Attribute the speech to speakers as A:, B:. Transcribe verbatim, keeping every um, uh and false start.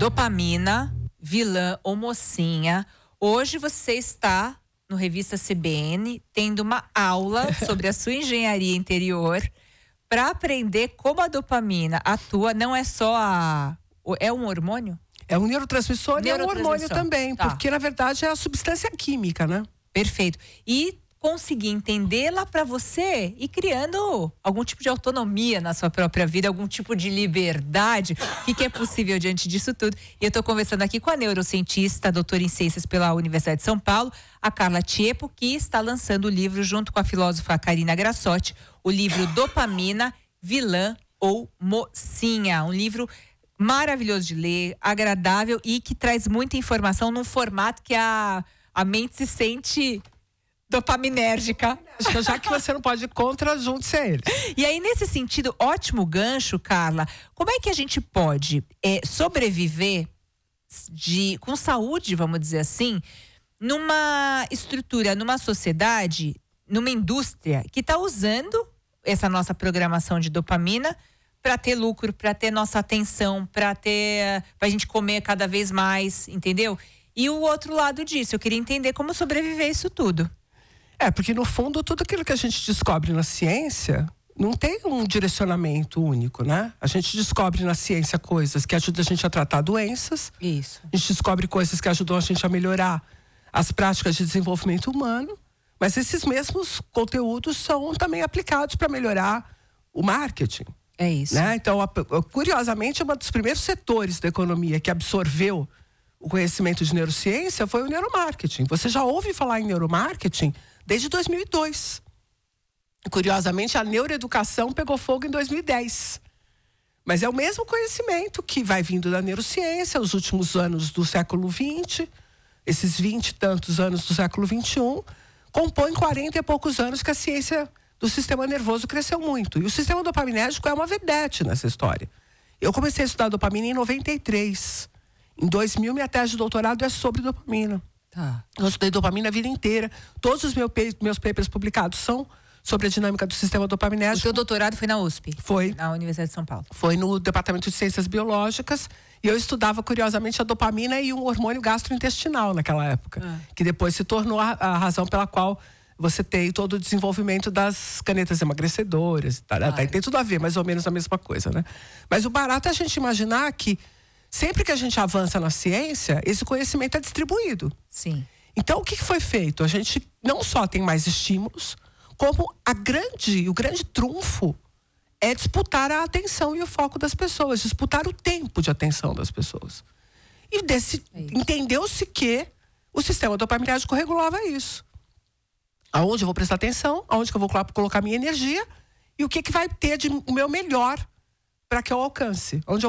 A: Dopamina, vilã ou mocinha. Hoje você está no Revista C B N tendo uma aula sobre a sua engenharia interior para aprender como a dopamina atua. Não é só a... É um hormônio?
B: É um neurotransmissor, e é um hormônio também,
A: tá.
B: Porque na verdade é a substância química, né?
A: Perfeito. E conseguir entendê-la para você ir criando algum tipo de autonomia na sua própria vida, algum tipo de liberdade. O que, que é possível diante disso tudo? E eu estou conversando aqui com a neurocientista, doutora em ciências pela Universidade de São Paulo, a Carla Tiepo, que está lançando o livro junto com a filósofa Karina Grassotti, o livro Dopamina, Vilã ou Mocinha. Um livro maravilhoso de ler, agradável e que traz muita informação num formato que a, a mente se sente dopaminérgica.
B: Já que você não pode ir contra, junte-se a eles.
A: E aí, nesse sentido, ótimo gancho, Carla. Como é que a gente pode é, sobreviver de, com saúde, vamos dizer assim, numa estrutura, numa sociedade, numa indústria que está usando essa nossa programação de dopamina para ter lucro, para ter nossa atenção, para ter, para a gente comer cada vez mais, entendeu? E o outro lado disso, eu queria entender como sobreviver isso tudo.
B: É, porque no fundo tudo aquilo que a gente descobre na ciência não tem um direcionamento único, né? A gente descobre na ciência coisas que ajudam a gente a tratar doenças.
A: Isso.
B: A gente descobre coisas que ajudam a gente a melhorar as práticas de desenvolvimento humano. Mas esses mesmos conteúdos são também aplicados para melhorar o marketing.
A: É isso.
B: Né? Então, curiosamente, um dos primeiros setores da economia que absorveu o conhecimento de neurociência foi o neuromarketing. Você já ouve falar em neuromarketing desde dois mil e dois. Curiosamente, a neuroeducação pegou fogo em dois mil e dez. Mas é o mesmo conhecimento que vai vindo da neurociência, os últimos anos do século vinte, esses vinte e tantos anos do século vinte e um, compõem quarenta e poucos anos que a ciência do sistema nervoso cresceu muito. E o sistema dopaminérgico é uma vedete nessa história. Eu comecei a estudar dopamina em noventa e três. Em dois mil, minha tese de doutorado é sobre dopamina.
A: Tá.
B: Eu estudei dopamina a vida inteira. Todos os meus, meus papers publicados são sobre a dinâmica do sistema dopaminérgico.
A: O seu doutorado foi na U S P?
B: Foi.
A: Na Universidade de São Paulo?
B: Foi no Departamento de Ciências Biológicas. E eu estudava, curiosamente, a dopamina e um hormônio gastrointestinal naquela época. Ah. Que depois se tornou a, a razão pela qual você tem todo o desenvolvimento das canetas emagrecedoras. Tá, claro. Tá, tem tudo a ver, mais ou menos a mesma coisa, né? Mas o barato é a gente imaginar que sempre que a gente avança na ciência, esse conhecimento é distribuído.
A: Sim.
B: Então, o que foi feito? A gente não só tem mais estímulos, como a grande, o grande trunfo é disputar a atenção e o foco das pessoas, disputar o tempo de atenção das pessoas. E desse, é entendeu-se que o sistema dopaminérgico regulava isso. Aonde eu vou prestar atenção, aonde que eu vou colocar minha energia e o que, que vai ter de o meu melhor para que eu alcance. Onde eu